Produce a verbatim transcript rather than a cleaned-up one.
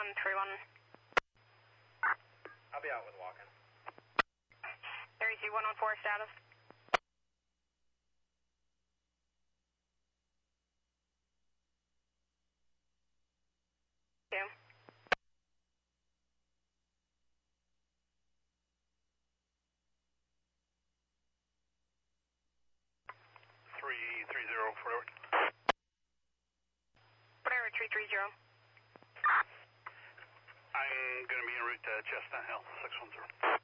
one three one. I'll be out with walking. Area C one one four status. Two. Three three zero forward. Whatever, three three zero. I'm gonna be en route to Chestnut Hill, six one zero.